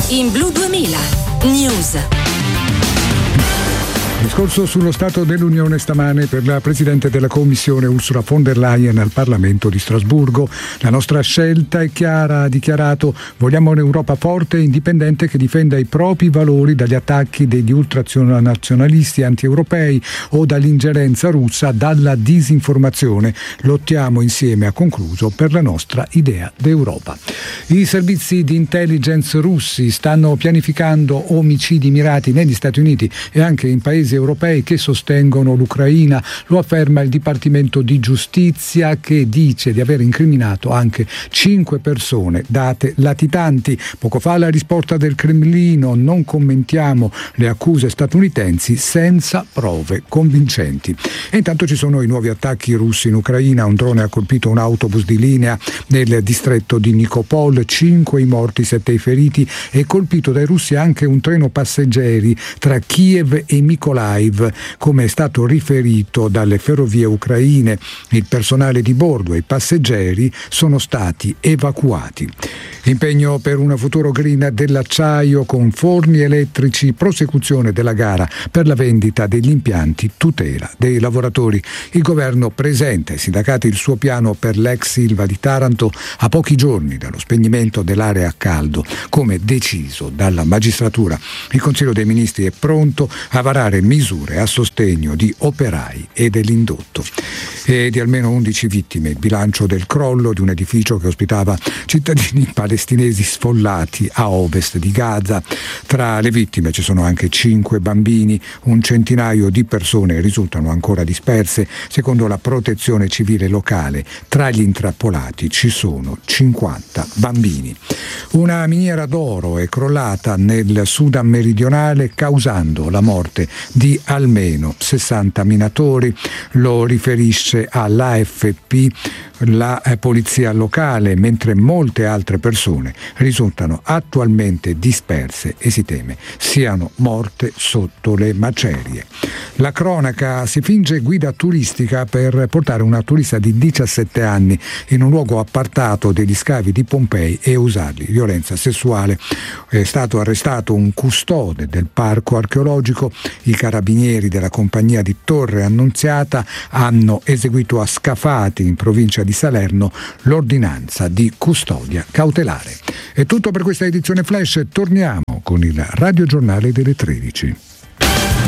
in Blu 2000 News. Discorso sullo Stato dell'Unione stamane per la Presidente della Commissione Ursula von der Leyen al Parlamento di Strasburgo. La nostra scelta è chiara, ha dichiarato: vogliamo un'Europa forte e indipendente che difenda i propri valori dagli attacchi degli ultranazionalisti anti-europei o dall'ingerenza russa, dalla disinformazione. Lottiamo insieme, ha concluso, per la nostra idea d'Europa. I servizi di intelligence russi stanno pianificando omicidi mirati negli Stati Uniti e anche in paesi europei che sostengono l'Ucraina. Lo afferma il Dipartimento di Giustizia, che dice di aver incriminato anche 5 persone, date latitanti. Poco fa la risposta del Cremlino: non commentiamo le accuse statunitensi senza prove convincenti. E intanto ci sono i nuovi attacchi russi in Ucraina. Un drone ha colpito un autobus di linea nel distretto di Nikopol, 5 i morti, 7 i feriti. È colpito dai russi anche un treno passeggeri tra Kiev e Mykolaiv, come è stato riferito dalle ferrovie ucraine. Il personale di bordo e i passeggeri sono stati evacuati. Impegno per un futuro green dell'acciaio con forni elettrici, prosecuzione della gara per la vendita degli impianti, tutela dei lavoratori. Il governo presenta ai sindacati il suo piano per l'ex Ilva di Taranto a pochi giorni dallo spegnimento dell'area a caldo, come deciso dalla magistratura. Il Consiglio dei Ministri è pronto a varare misure a sostegno di operai e dell'indotto. E di almeno 11 vittime il bilancio del crollo di un edificio che ospitava cittadini palestinesi sfollati a ovest di Gaza. Tra le vittime ci sono anche 5 bambini, un centinaio di persone risultano ancora disperse. Secondo la protezione civile locale, tra gli intrappolati ci sono 50 bambini. Una miniera d'oro è crollata nel Sudan meridionale, causando la morte di almeno 60 minatori. Lo riferisce all'AFP la polizia locale, mentre molte altre persone risultano attualmente disperse e si teme siano morte sotto le macerie. La cronaca: si finge guida turistica per portare una turista di 17 anni in un luogo appartato degli scavi di Pompei e usargli violenza sessuale. È stato arrestato un custode del parco archeologico. I carabinieri della compagnia di Torre Annunziata hanno eseguito a Scafati, in provincia di Salerno, l'ordinanza di custodia cautelare. È tutto per questa edizione Flash. Torniamo con il radiogiornale delle 13.